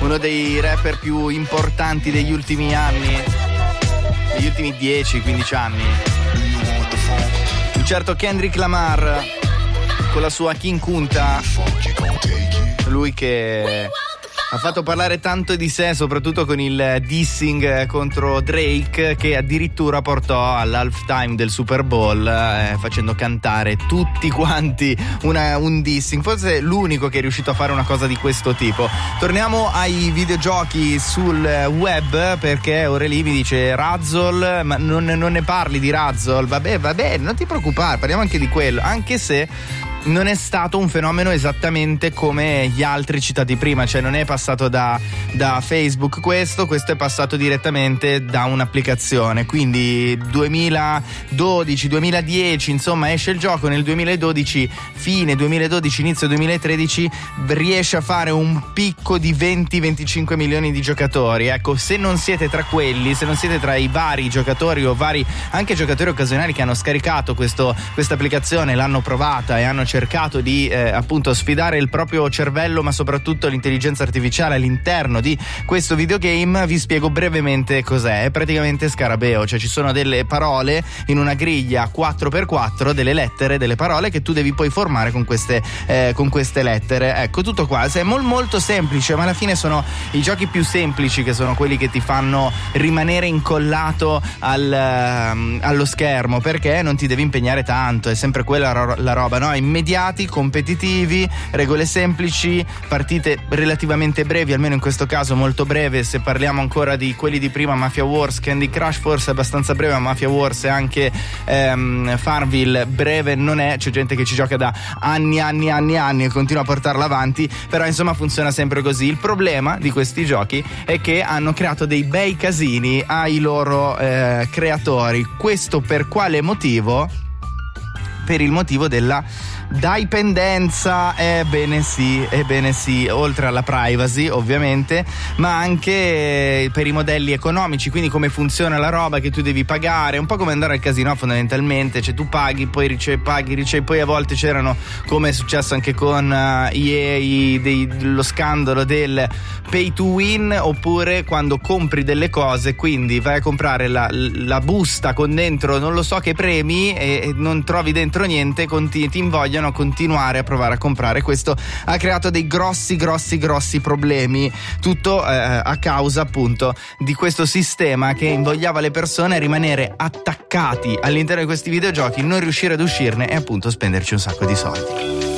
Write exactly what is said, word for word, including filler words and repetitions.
uno dei rapper più importanti degli ultimi anni, degli ultimi dieci quindici anni, un certo Kendrick Lamar con la sua King Kunta, lui che ha fatto parlare tanto di sé, soprattutto con il dissing contro Drake, che addirittura portò all'halftime del Super Bowl eh, facendo cantare tutti quanti una, un dissing. Forse l'unico che è riuscito a fare una cosa di questo tipo. Torniamo ai videogiochi sul web, perché Aureli mi dice Razzle, ma non, non ne parli di Razzle? Vabbè, vabbè, non ti preoccupare, parliamo anche di quello, anche se non è stato un fenomeno esattamente come gli altri citati prima, cioè non è passato da, da Facebook questo, questo è passato direttamente da un'applicazione, quindi duemiladodici duemiladieci, insomma esce il gioco, nel duemiladodici, fine duemiladodici, inizio duemilatredici riesce a fare un picco di venti venticinque milioni di giocatori. Ecco, se non siete tra quelli, se non siete tra i vari giocatori o vari anche giocatori occasionali che hanno scaricato questo, questa applicazione, l'hanno provata e hanno cercato di eh, appunto sfidare il proprio cervello, ma soprattutto l'intelligenza artificiale all'interno di questo videogame, vi spiego brevemente cos'è. È praticamente scarabeo, cioè ci sono delle parole in una griglia quattro per quattro, delle lettere, delle parole che tu devi poi formare con queste, eh, con queste lettere. Ecco, tutto qua è molto molto semplice, ma alla fine sono i giochi più semplici che sono quelli che ti fanno rimanere incollato al, um, allo schermo, perché non ti devi impegnare tanto, è sempre quella ro- la roba, no? Immediatamente immediati, competitivi, regole semplici, partite relativamente brevi, almeno in questo caso molto breve. Se parliamo ancora di quelli di prima, Mafia Wars, Candy Crush forse è abbastanza breve, ma Mafia Wars e anche ehm, Farmville breve non è, c'è gente che ci gioca da anni, anni, anni, anni e continua a portarla avanti, però insomma funziona sempre così. Il problema di questi giochi è che hanno creato dei bei casini ai loro eh, creatori. Questo per quale motivo? Per il motivo della dipendenza, ebbene sì, ebbene sì, oltre alla privacy ovviamente, ma anche per i modelli economici, quindi come funziona la roba che tu devi pagare, un po' come andare al casino fondamentalmente, cioè tu paghi, poi ricevi, paghi, ricevi, poi a volte c'erano, come è successo anche con uh, E A, dei, lo scandalo del pay to win, oppure quando compri delle cose, quindi vai a comprare la, la busta con dentro non lo so che premi e, e non trovi dentro niente, conti, ti invogliano a continuare a provare a comprare. Questo ha creato dei grossi grossi grossi problemi, tutto eh, a causa appunto di questo sistema che invogliava le persone a rimanere attaccati all'interno di questi videogiochi, non riuscire ad uscirne e appunto spenderci un sacco di soldi.